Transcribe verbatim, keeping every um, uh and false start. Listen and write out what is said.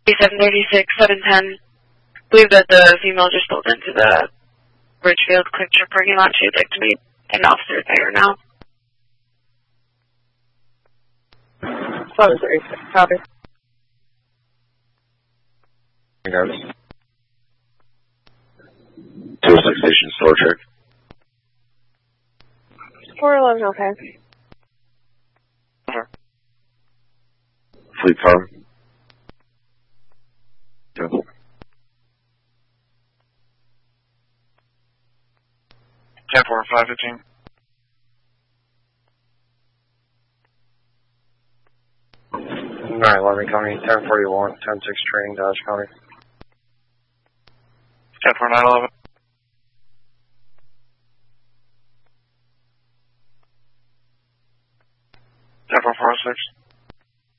seven thirty-six, seven ten. I believe that the female just pulled into the Ridgefield Quick Trip parking lot. She'd like to meet an officer there now. seven thirty-six, copy. Regardless. two oh six Station Store Check. four eleven, okay. Uh-huh. Fleet car. Yeah. ten four, five fifteen. nine eleven County, ten forty-one, ten six Training, Dodge County. ten four, nine eleven.